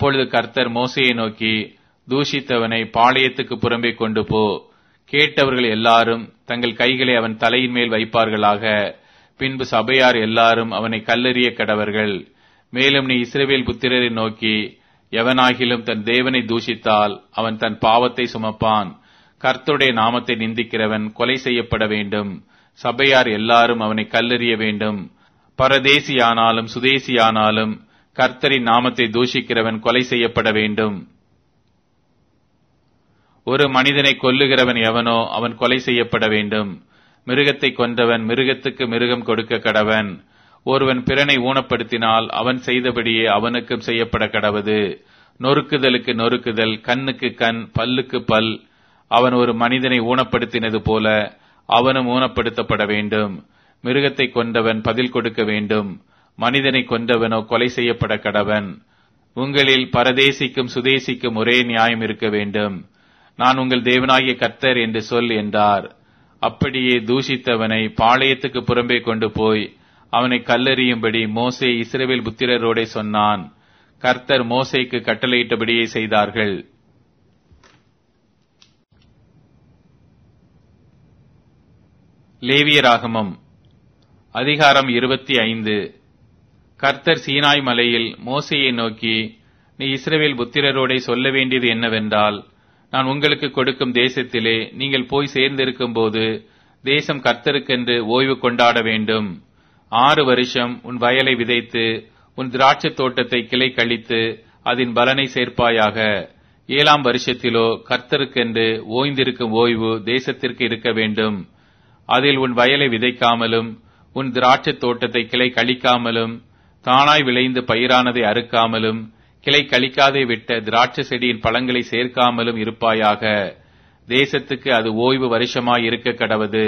அப்பொழுது கர்த்தர் மோசேயை நோக்கி, தூஷித்தவனை பாளையத்துக்கு புறம்பே கொண்டு போ. கேட்டவர்கள் எல்லாரும் தங்கள் கைகளை அவன் தலையின் மேல் வைப்பார்களாக. பின்பு சபையார் எல்லாரும் அவனை கல்லெறிய கடவர்கள். மேலும் நீ இஸ்ரவேல் புத்திரரை நோக்கி, எவனாகிலும் தன் தேவனை தூஷித்தால் அவன் தன் பாவத்தை சுமப்பான். கர்த்தருடைய நாமத்தை நிந்திக்கிறவன் கொலை செய்யப்பட வேண்டும். சபையார் எல்லாரும் அவனை கல்லெறிய வேண்டும். பரதேசியானாலும் சுதேசியானாலும் கர்த்தரின் நாமத்தை தூஷிக்கிறவன் கொலை செய்யப்பட வேண்டும். ஒரு மனிதனை கொல்லுகிறவன் எவனோ அவன் கொலை செய்யப்பட வேண்டும். மிருகத்தை கொன்றவன் மிருகத்துக்கு மிருகம் கொடுக்க கடவன். ஒருவன் பிறனை ஊனப்படுத்தினால் அவன் செய்தபடியே அவனுக்கும் செய்யப்பட கடவது. நொறுக்குதலுக்கு நொறுக்குதல், கண்ணுக்கு கண், பல்லுக்கு பல். அவன் ஒரு மனிதனை ஊனப்படுத்தினது போல அவனும் ஊனப்படுத்தப்பட வேண்டும். மிருகத்தை கொண்டவன் பதில் கொடுக்க வேண்டும். மனிதனை கொண்டவனோ கொலை செய்யப்பட கடவன். உங்களில் பரதேசிக்கும் சுதேசிக்கும் ஒரே நியாயம் இருக்க வேண்டும். நான் உங்கள் தேவனாகிய கர்த்தர் என்று சொல் என்றார். அப்படியே தூஷித்தவனை பாளையத்துக்கு புறம்பே கொண்டு போய் அவனை கல்லெறியும்படி மோசே இஸ்ரவேல் புத்திரரோடே சொன்னான். கர்த்தர் மோசேக்கு கட்டளையிட்டபடியே செய்தார்கள். லேவியராகமம் அதிகாரம் 25. கர்த்தர் சீனாய் மலையில் மோசேயை நோக்கி, நீ இஸ்ரவேல் புத்திரரோடே சொல்ல வேண்டியது என்னவென்றால், நான் உங்களுக்கு கொடுக்கும் தேசத்திலே நீங்கள் போய் சேர்ந்திருக்கும் போது தேசம் கர்த்தருக்கென்று ஓய்வு கொண்டாட வேண்டும். 6 வருஷம் உன் வயலை விதைத்து உன் திராட்சை தோட்டத்தை கிளை கழித்து அதன் பலனை சேர்ப்பாயாக. 7ஆம் வருஷத்திலோ கர்த்தருக்கென்று ஓய்ந்திருக்கும் ஓய்வு தேசத்திற்கு இருக்க வேண்டும். அதில் உன் வயலை விதைக்காமலும் உன் திராட்சை தோட்டத்தை கிளை கழிக்காமலும் தானாய் விளைந்து பயிரானதை அறுக்காமலும் கிளை கழிக்காதே விட்ட திராட்சை செடியின் பழங்களை சேர்க்காமலும் இருப்பாயாக. தேசத்துக்கு அது ஓய்வு வருஷமாய் இருக்க கடவது.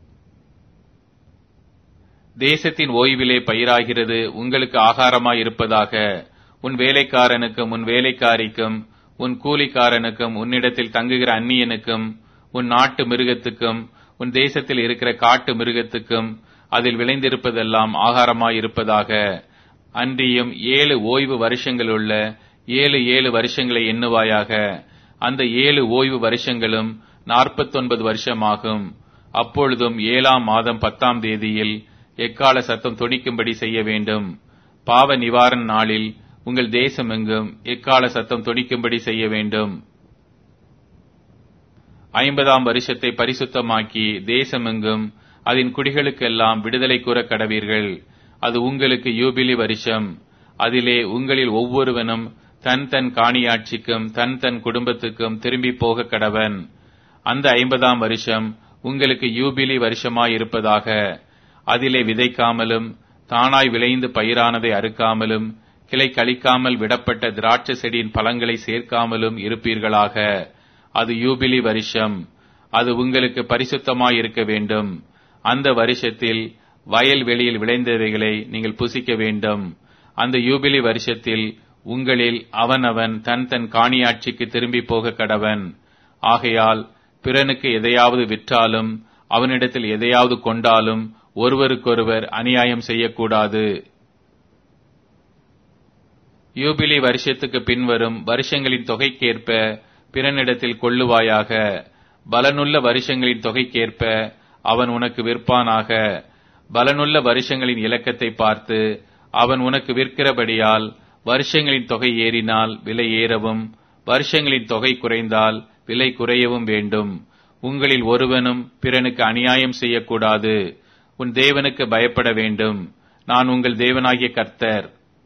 தேசத்தின் ஓய்விலே பயிராகிறது உங்களுக்கு ஆகாரமாய் இருப்பதாக. உன் வேலைக்காரனுக்கும் உன் வேலைக்காரிக்கும் உன் கூலிக்காரனுக்கும் உன்னிடத்தில் தங்குகிற அந்நியனுக்கும் உன் நாட்டு மிருகத்துக்கும் உன் தேசத்தில் இருக்கிற காட்டு மிருகத்துக்கும் அதில் விளைந்திருப்பதெல்லாம் ஆகாரமாய் இருப்பதாக. அன்றியும் 7 ஓய்வு வருஷங்களுள்ள 7 வருஷங்களை எண்ணுவாயாக. அந்த 7 ஓய்வு வருஷங்களும் 49 வருஷமாகும். அப்பொழுதும் 7ஆம் மாதம் 10ஆம் தேதியில் எக்கால சத்தம் தொனிக்கும்படி செய்ய வேண்டும். பாவ நிவாரண நாளில் உங்கள் தேசம் எங்கும் எக்கால சத்தம் தொனிக்கும்படி செய்ய வேண்டும். 50ஆம் வருஷத்தை பரிசுத்தமாக்கி தேசமெங்கும் அதன் குடிகளுக்கெல்லாம் விடுதலை கூற கடவீர்கள். அது உங்களுக்கு யூபிலி வருஷம். அதிலே உங்களில் ஒவ்வொருவனும் தன் தன் காணியாட்சிக்கும் தன் தன் குடும்பத்துக்கும் திரும்பி போக கடவன். அந்த 50ஆம் வருஷம் உங்களுக்கு யூபிலி வருஷமாயிருப்பதாக. அதிலே விதைக்காமலும் தானாய் விளைந்து பயிரானதை அறுக்காமலும் கிளை கழிக்காமல் விடப்பட்ட திராட்சை செடியின் பழங்களை சேர்க்காமலும் இருப்பீர்களாக. அது யூபிலி வருஷம். அது உங்களுக்கு பரிசுத்தமாயிருக்க வேண்டும். அந்த வருஷத்தில் வயல் வெளியில் விளைந்தவைகளை நீங்கள் புசிக்க வேண்டும். அந்த யூபிலி வருஷத்தில் உங்களில் அவனவன் தன் தன் காணியாட்சிக்கு திரும்பி போக கடவன். ஆகையால் பிறனுக்கு எதையாவது விற்றாலும் அவனிடத்தில் எதையாவது கொண்டாலும் ஒருவருக்கொருவர் அநியாயம் செய்யக்கூடாது. யூபிலி வருஷத்துக்கு பின்வரும் வருஷங்களின் தொகைக்கேற்ப பிறனிடத்தில் கொள்ளுவாயாக. பலனுள்ள வருஷங்களின் தொகைக்கேற்ப அவன் உனக்கு விற்பானாக. பலனுள்ள வருஷங்களின் இலக்கத்தை பார்த்து அவன் உனக்கு விற்கிறபடியால் வருஷங்களின் தொகை ஏறினால் விலை ஏறவும் வருஷங்களின் தொகை குறைந்தால் விலை குறையவும் வேண்டும். உங்களில் ஒருவனும் பிறனுக்கு அநியாயம் செய்யக்கூடாது. உன் தேவனுக்கு பயப்பட வேண்டும். நான் உங்கள் தேவனாகிய கர்த்தர்.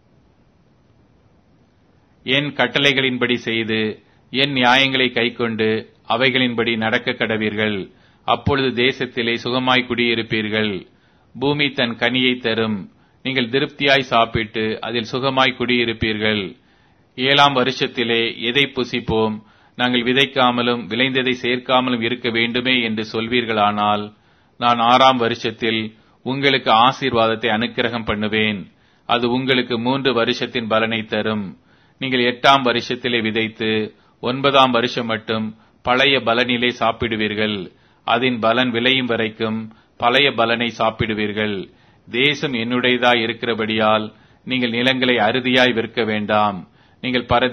என் கட்டளைகளின்படி செய்து என் நியாயங்களை கைக்கொண்டு அவைகளின்படி நடக்க கடவீர்கள். அப்பொழுது தேசத்திலே சுகமாய் குடியிருப்பீர்கள். பூமி தன் கனியை தரும். நீங்கள் திருப்தியாய் சாப்பிட்டு அதில் சுகமாய் குடியிருப்பீர்கள். 7ஆம் வருஷத்திலே எதை புசிப்போம், நாங்கள் விதைக்காமலும் விளைந்ததை சேர்க்காமலும் இருக்க வேண்டுமே என்று சொல்வீர்களானால், நான் 6ஆம் வருஷத்தில் உங்களுக்கு ஆசீர்வாதத்தை அனுக்கிரகம் பண்ணுவேன். அது உங்களுக்கு 3 வருஷத்தின் பலனை தரும். நீங்கள் 8ஆம் வருஷத்திலே விதைத்து 9ஆம் வருஷம் மட்டும் பழைய பலனிலே சாப்பிடுவீர்கள். அதன் பலன் விளையும் வரைக்கும் பழைய பலனை சாப்பிடுவீர்கள். தேசம் என்னுடையதாய் இருக்கிறபடியால் நீங்கள் நிலங்களை அறுதியாய் விற்க வேண்டாம். நீங்கள்